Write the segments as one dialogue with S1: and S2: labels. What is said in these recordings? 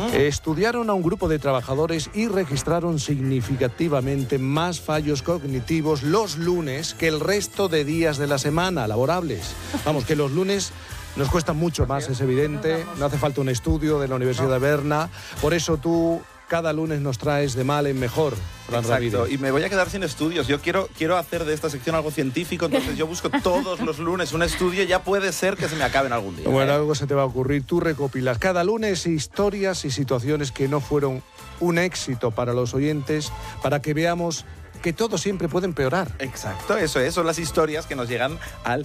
S1: Estudiaron a un grupo de trabajadores y registraron significativamente más fallos cognitivos los lunes que el resto de días de la semana laborables. Vamos, que los lunes nos cuesta mucho más, es evidente. No hace falta un estudio de la Universidad de Berna. Por eso tú cada lunes nos traes de mal en mejor, Fran
S2: Exacto,
S1: Ramírez.
S2: y me voy a quedar sin estudios. Yo quiero hacer de esta sección algo científico, entonces yo busco todos los lunes un estudio. Ya puede ser que se me acaben algún día.
S1: Bueno, algo se te va a ocurrir. Tú recopilas cada lunes historias y situaciones que no fueron un éxito para los oyentes, para que veamos que todo siempre puede empeorar.
S2: Exacto, eso es. Son las historias que nos llegan al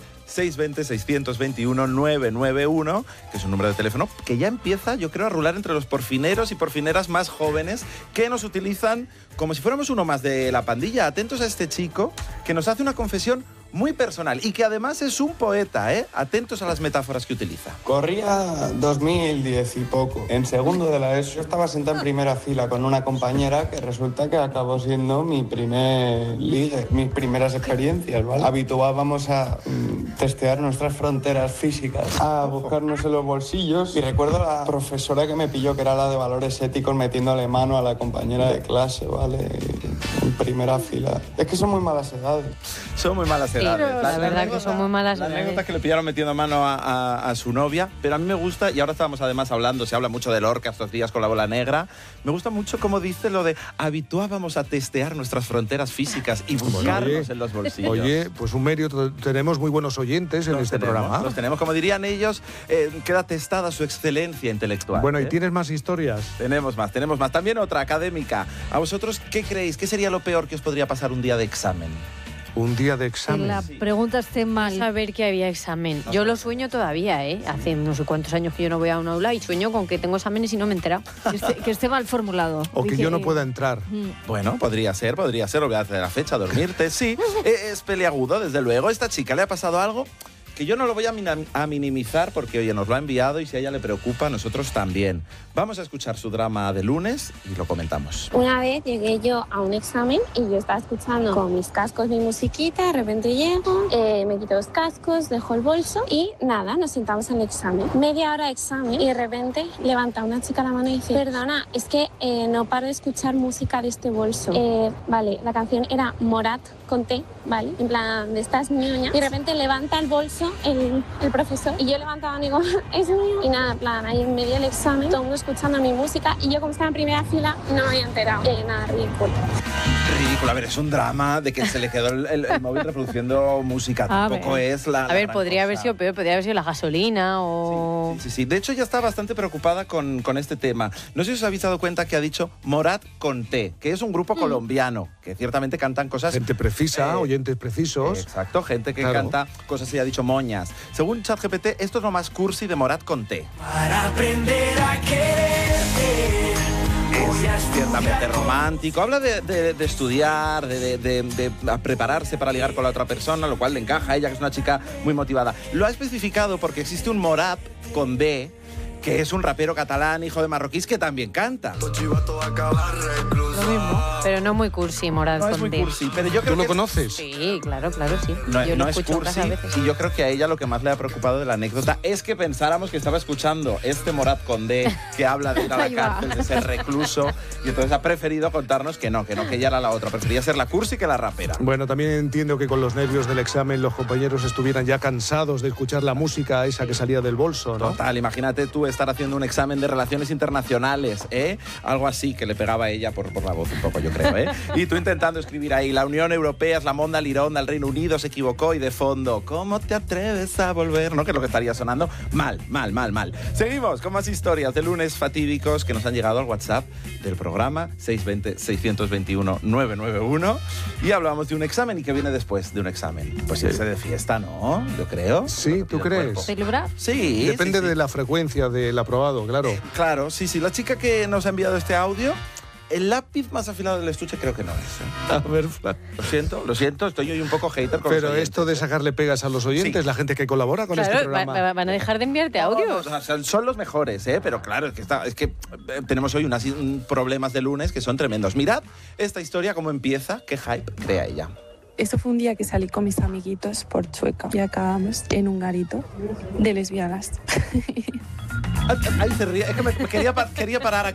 S2: 620-621-991, que es un número de teléfono que ya empieza, yo creo, a rular entre los porfineros y porfineras más jóvenes que nos utilizan como si fuéramos uno más de la pandilla. Atentos a este chico que nos hace una confesión muy personal y que además es un poeta, ¿eh? Atentos a las metáforas que utiliza.
S3: Corría 2010 y poco. En segundo de la ESO yo estaba sentado en primera fila con una compañera que resulta que acabó siendo mi primer ligue, mis primeras experiencias, ¿vale? Habituábamos a testear nuestras fronteras físicas, a buscarnos en los bolsillos. Y recuerdo a la profesora que me pilló, que era la de valores éticos, metiéndole mano a la compañera de clase, ¿vale? En primera fila. Es que son muy malas edades.
S2: Son muy malas edades.
S4: La verdad que son muy malas
S2: La
S4: edades.
S2: anécdota que le pillaron metiendo mano a su novia, pero a mí me gusta, y ahora estábamos además hablando, se habla mucho de Lorca estos días con la bola negra, me gusta mucho cómo dice lo de habituábamos a testear nuestras fronteras físicas y buscarnos en los bolsillos.
S1: Oye, pues un mérito, tenemos muy buenos oyentes en este programa.
S2: Los tenemos, como dirían ellos, queda testada su excelencia intelectual.
S1: Bueno, ¿y tienes más historias?
S2: Tenemos más. También otra académica. ¿A vosotros qué creéis? ¿Qué sería lo peor que os podría pasar un día de examen?
S1: Un día de examen.
S4: La pregunta esté mal. Saber que había examen. Yo lo sueño todavía, ¿eh? Hace no sé cuántos años que yo no voy a un aula y sueño con que tengo exámenes y no me he enterado. Que esté mal formulado.
S1: O que yo no pueda entrar.
S2: Bueno, podría ser, olvidarte de la fecha, dormirte, sí. Es peliagudo, desde luego. Esta chica le ha pasado algo que yo no lo voy a minimizar porque, oye, nos lo ha enviado y si a ella le preocupa, nosotros también. Vamos a escuchar su drama de lunes y lo comentamos.
S5: Una vez llegué yo a un examen y yo estaba escuchando con mis cascos mi musiquita, de repente llego, me quito los cascos, dejo el bolso y nada, nos sentamos en el examen. Media hora de examen y de repente levanta una chica la mano y dice: perdona, es que no paro de escuchar música de este bolso. Vale, la canción era Morat con T, ¿vale? En plan, de estas ñoñas. Y de repente levanta el bolso el profesor y yo levantaba y digo: es mío. Y nada, en plan, ahí en medio del examen, todo el mundo escuchando mi música y yo, como estaba en primera fila, no me había enterado. Nada, ridículo.
S2: Ridículo, a ver, es un drama de que se le quedó el móvil reproduciendo música. Tampoco es la.
S4: A ver, podría haber sido peor, podría haber sido la gasolina o.
S2: Sí. De hecho, ya está bastante preocupada con este tema. No sé si os habéis dado cuenta que ha dicho Morat con T, que es un grupo colombiano, que ciertamente cantan cosas.
S1: Gente precisa, oyentes precisos.
S2: Exacto, gente que canta cosas, y ha dicho moñas. Según ChatGPT, esto es lo más cursi de Morat con T.
S6: Para aprender a quererte.
S2: Es ciertamente romántico. Habla de estudiar, de prepararse para ligar con la otra persona, lo cual le encaja a ella, que es una chica muy motivada. Lo ha especificado porque existe un Morat con D, que es un rapero catalán, hijo de marroquíes, que también canta.
S4: Lo mismo, pero no muy cursi, Morat
S2: No es
S4: con
S2: muy
S4: D.
S2: cursi, pero yo creo
S1: ¿Tú lo
S2: que
S1: conoces?
S4: Sí, claro, sí.
S2: No,
S4: yo
S2: no
S4: lo
S2: es
S4: escucho en
S2: cursi,
S4: casa a veces.
S2: y yo creo que a ella lo que más le ha preocupado de la anécdota es que pensáramos que estaba escuchando este Morat con D, que habla de ir a la cárcel, de ser recluso, y entonces ha preferido contarnos que ella era la otra, prefería ser la cursi que la rapera.
S1: Bueno, también entiendo que con los nervios del examen los compañeros estuvieran ya cansados de escuchar la música esa que salía del bolso, ¿no?
S2: Total, imagínate tú estar haciendo un examen de relaciones internacionales, ¿eh? Algo así que le pegaba a ella por la voz un poco, yo creo, ¿eh? Y tú intentando escribir ahí: la Unión Europea es la monda lironda, el Reino Unido se equivocó, y de fondo: ¿cómo te atreves a volver? ¿No? Que es lo que estaría sonando. Mal. Seguimos con más historias de lunes fatídicos que nos han llegado al WhatsApp del programa 620-621-991 y hablamos de un examen. ¿Y qué viene después de un examen? Pues irse de fiesta, ¿no? Yo creo.
S1: Sí, ¿tú crees?
S4: ¿Celebrar?
S2: Sí.
S1: Depende
S2: sí.
S1: de la frecuencia del aprobado, claro.
S2: Claro, sí. La chica que nos ha enviado este audio, el lápiz más afilado del estuche creo que no es.
S1: A ver, Fran.
S2: Lo siento, estoy hoy un poco hater con
S1: Pero
S2: los oyentes.
S1: esto de sacarle pegas a los oyentes,
S2: Sí.
S1: la gente que colabora con
S4: Claro,
S1: este programa.
S4: ¿van a dejar de enviarte
S2: No,
S4: audios?
S2: o sea, son los mejores, ¿eh? Pero claro, es que tenemos hoy unos problemas de lunes que son tremendos. Mirad esta historia, cómo empieza, qué hype crea ella.
S7: Eso fue un día que salí con mis amiguitos por Chueca y acabamos en un garito de lesbianas.
S2: Ahí se ríe, es que quería parar aquí.